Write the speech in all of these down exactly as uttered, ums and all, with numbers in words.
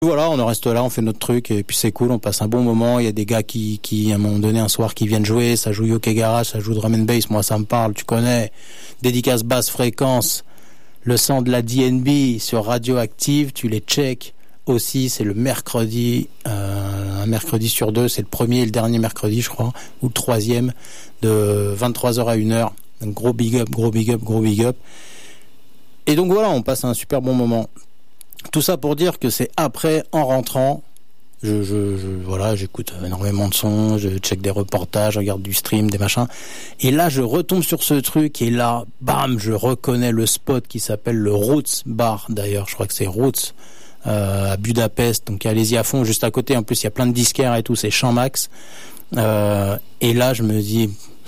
Voilà, on reste là, on fait notre truc et puis c'est cool, on passe un bon moment. Il y a des gars qui, qui à un moment donné, un soir, qui viennent jouer. Ça joue Yoke Garage, ça joue Drum and Bass. Moi, ça me parle, tu connais. Dédicace basse fréquence, le son de la D N B sur Radioactive, tu les check aussi. C'est le mercredi, euh, un mercredi sur deux. C'est le premier et le dernier mercredi, je crois, ou le troisième, de vingt-trois heures à une heure. Donc gros big up, gros big up, gros big up. Et donc voilà, on passe un super bon moment. Tout ça pour dire que c'est après, en rentrant, je, je, je voilà, j'écoute énormément de sons, je check des reportages, je regarde du stream, des machins. Et là, je retombe sur ce truc et là, bam, je reconnais le spot qui s'appelle le Roots Bar. D'ailleurs, je crois que c'est Roots euh, à Budapest. Donc allez-y à fond, juste à côté. En plus, il y a plein de disquaires et tout, c'est Champ Max. Euh, et là, je me dis,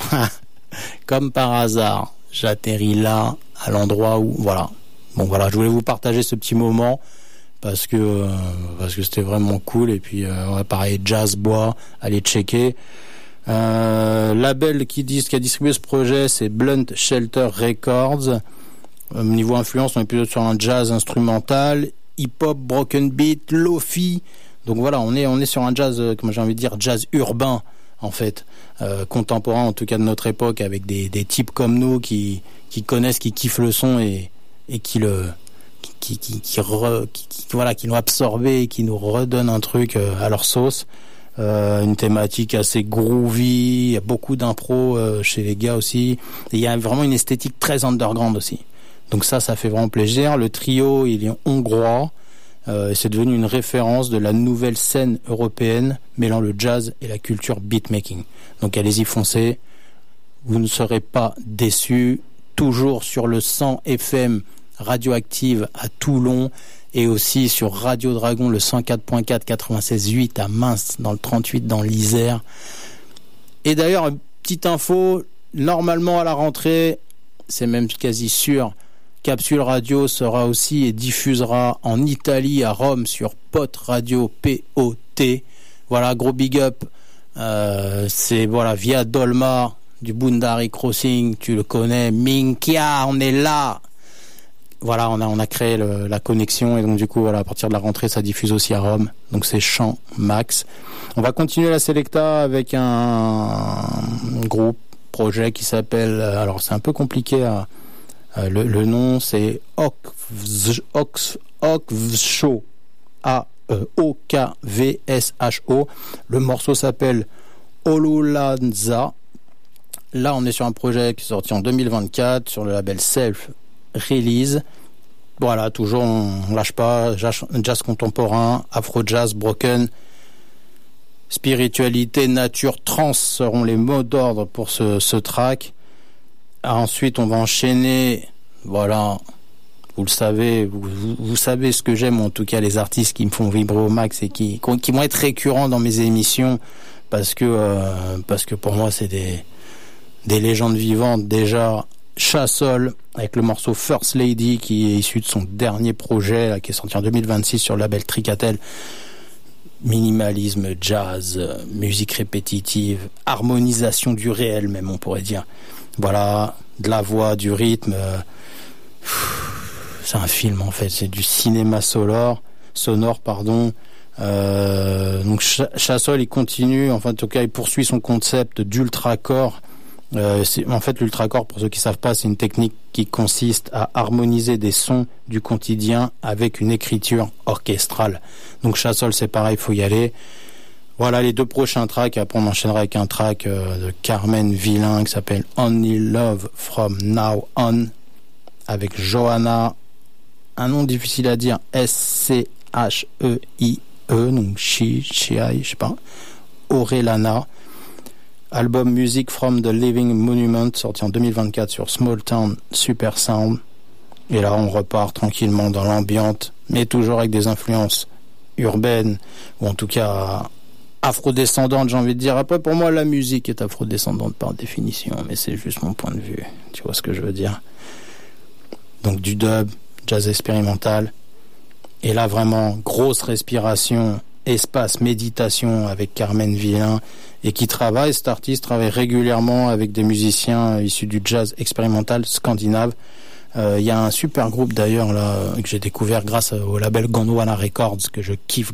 comme par hasard, j'atterris là, à l'endroit où, voilà. Bon voilà, je voulais vous partager ce petit moment parce que euh, parce que c'était vraiment cool et puis euh, ouais, pareil jazz bois, allez checker. Euh, label qui dit qui a distribué ce projet, c'est Blunt Shelter Records. Euh, niveau influence, on est plutôt sur un jazz instrumental, hip-hop, broken beat, lo-fi. Donc voilà, on est on est sur un jazz, euh, comment j'ai envie de dire, jazz urbain en fait, euh, contemporain en tout cas de notre époque, avec des des types comme nous qui qui connaissent, qui kiffent le son et et qui le qui qui qui, re, qui, qui voilà qui l'ont absorbé et qui nous redonnent un truc euh, à leur sauce, euh, une thématique assez groovy, il y a beaucoup d'impro euh, chez les gars aussi et il y a vraiment une esthétique très underground aussi, donc ça ça fait vraiment plaisir. Le trio il est hongrois, euh, et c'est devenu une référence de la nouvelle scène européenne mêlant le jazz et la culture beatmaking, donc allez-y foncez, vous ne serez pas déçus. Toujours sur le cent F M Radioactive à Toulon et aussi sur Radio Dragon le cent quatre point quatre quatre-vingt-seize huit à Mince dans le trente-huit dans l'Isère. Et d'ailleurs, petite info, normalement à la rentrée, c'est même quasi sûr, Capsule Radio sera aussi et diffusera en Italie à Rome sur Pot Radio, P O T. Voilà, gros big up. Euh, c'est voilà via Dolma du Boundary Crossing, tu le connais, Minkia, on est là. Voilà, on a on a créé le, la connexion et donc du coup voilà, à partir de la rentrée ça diffuse aussi à Rome. Donc c'est Champ Max. On va continuer la Selecta avec un, un groupe projet qui s'appelle, alors c'est un peu compliqué à, à le, le nom c'est Okvsho, A O K V S H O. Le morceau s'appelle Olulanza. Là, on est sur un projet qui est sorti en deux mille vingt-quatre sur le label Self Release. Voilà, toujours on lâche pas, jazz, jazz contemporain, afro-jazz, broken, spiritualité, nature, trance seront les mots d'ordre pour ce, ce track. Ensuite, on va enchaîner, voilà, vous le savez, vous, vous, vous savez ce que j'aime, en tout cas les artistes qui me font vibrer au max et qui, qui vont être récurrents dans mes émissions parce que, euh, parce que pour moi, c'est des des légendes vivantes. Déjà Chassol avec le morceau First Lady qui est issu de son dernier projet là, qui est sorti en deux mille vingt-six sur le label Tricatel. Minimalisme, jazz, musique répétitive, harmonisation du réel même on pourrait dire. Voilà, de la voix, du rythme, c'est un film en fait, c'est du cinéma sonore, sonore pardon. Euh, donc Chassol il continue, enfin en tout cas il poursuit son concept d'ultra-core. Euh, c'est, en fait, l'ultracore, pour ceux qui savent pas, c'est une technique qui consiste à harmoniser des sons du quotidien avec une écriture orchestrale. Donc Chassol, c'est pareil, faut y aller. Voilà les deux prochains tracks. Après, on enchaînera avec un track euh, de Carmen Villain qui s'appelle Only Love From Now On avec Johanna, un nom difficile à dire, S C H E I E, donc Chi, Chi, je sais pas, Orelana. Album Music from the Living Monument, sorti en deux mille vingt-quatre sur Small Town Super Sound. Et là, on repart tranquillement dans l'ambiance, mais toujours avec des influences urbaines, ou en tout cas afrodescendantes, j'ai envie de dire. Après, pour moi, la musique est afrodescendante par définition, mais c'est juste mon point de vue. Tu vois ce que je veux dire? Donc du dub, jazz expérimental. Et là, vraiment, grosse respiration, espace, méditation avec Carmen Villain, et qui travaille, cet artiste travaille régulièrement avec des musiciens issus du jazz expérimental scandinave. Il euh, y a un super groupe d'ailleurs là que j'ai découvert grâce au label Gondwana Records que je kiffe